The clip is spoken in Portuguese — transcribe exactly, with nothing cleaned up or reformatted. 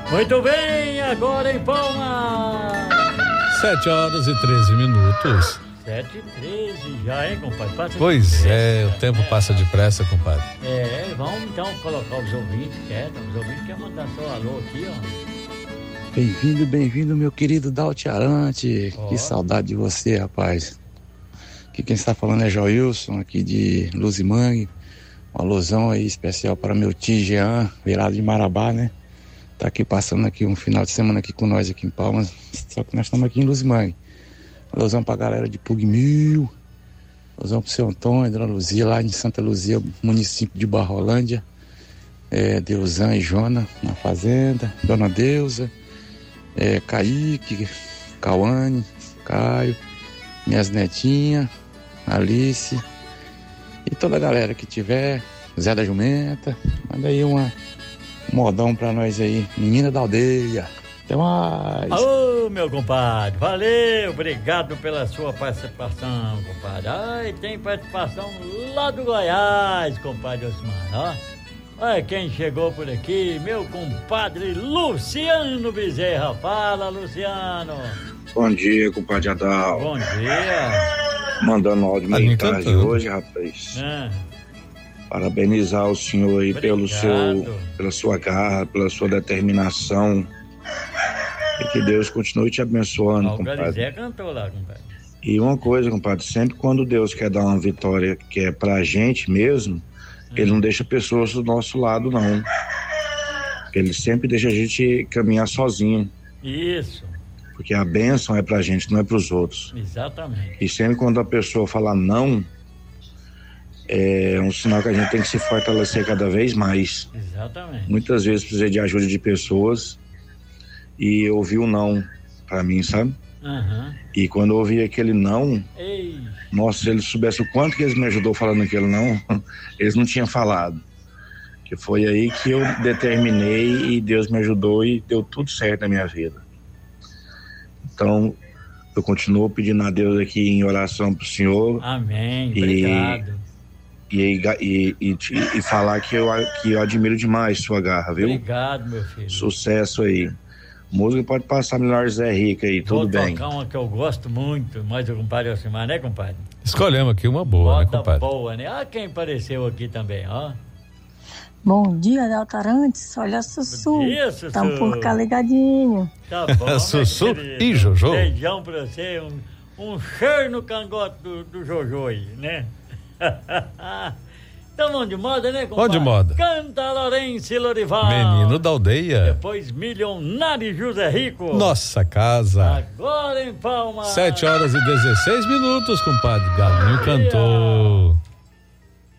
Muito bem, agora em Palmas. Sete horas e treze minutos. Sete e treze já, hein, compadre? Passa pois depressa, é, o tempo é, passa depressa, compadre. É, vamos então colocar os ouvintes, quer? Os ouvintes querem mandar seu alô aqui, ó. Bem-vindo, bem-vindo, meu querido Dalti Arante. Oh. Que saudade de você, rapaz. Aqui quem está falando é Joilson, aqui de Luzimangue. Um alusão aí especial para meu tio Jean, virado de Marabá, né? Tá aqui passando aqui um final de semana aqui com nós aqui em Palmas. Só que nós estamos aqui em Luzimangue. Alusão pra galera de Pugmil. Alusão pro seu Antônio, Dona Luzia, lá em Santa Luzia, município de Barrolândia. É, Deusan e Jona na fazenda. Dona Deusa. É, Kaique, Cauane, Caio, minhas netinhas, Alice e toda a galera que tiver, Zé da Jumenta, manda aí uma um modão pra nós aí, menina da aldeia. Até mais. Ô, meu compadre, valeu, obrigado pela sua participação, compadre. Ai, tem participação lá do Goiás, compadre Osmar, ó. Olha quem chegou por aqui, meu compadre Luciano Bezerra. Fala, Luciano. Bom dia, compadre Adal. Bom dia. Mandando áudio meio tarde hoje, rapaz. É. Parabenizar o senhor aí pelo Obrigado. seu, pela sua garra, pela sua determinação. E que Deus continue te abençoando, o compadre. Galizé cantou lá, compadre. E uma coisa, compadre, sempre quando Deus quer dar uma vitória que é pra gente mesmo, Ele não deixa pessoas do nosso lado, não. Ele sempre deixa a gente caminhar sozinho. Isso. Porque a bênção é pra gente, não é pros outros. Exatamente. E sempre quando a pessoa fala não, é um sinal que a gente tem que se fortalecer cada vez mais. Exatamente. Muitas vezes precisei de ajuda de pessoas e eu ouvi o não pra mim, sabe? Uhum. E quando eu ouvi aquele não, Ei. nossa, se eles soubessem o quanto que eles me ajudou falando aquele não, eles não tinham falado. Que foi aí que eu determinei e Deus me ajudou e deu tudo certo na minha vida. Então, eu continuo pedindo a Deus aqui em oração pro Senhor. Amém, e, obrigado. E, e, e, e, e falar que eu, que eu admiro demais sua garra, viu? Obrigado, meu filho. Sucesso aí. Música pode passar melhor Zé Rica aí, tudo Vou bem. Vou tocar uma que eu gosto muito, mas o compadre Alcimar, né, compadre? Escolhemos aqui uma boa, Bota né, compadre? boa, né? Ah, quem apareceu aqui também, ó. Bom dia, Dalto Arantes. Olha, Sussu. Bom dia, Sussu. Estamos por cá ligadinho. Tá bom, Sussu e Jojo. Um beijão pra você, um, um cheiro no cangote do, do Jojo aí, né? Então vamos de moda, né, compadre? Vamos de moda. Canta Lourenço Lorival. Menino da aldeia. Depois Milionário José Rico. Nossa casa. Agora em Palmas. Sete horas e dezesseis minutos, compadre. Galinho cantou.